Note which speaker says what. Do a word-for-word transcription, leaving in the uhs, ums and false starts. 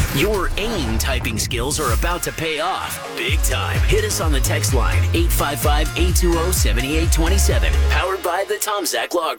Speaker 1: Your AIM typing skills are about to pay off big time. Hit us on the text line eight five five, eight two zero, seven eight two seven. Powered by the Tom Zach Law Group.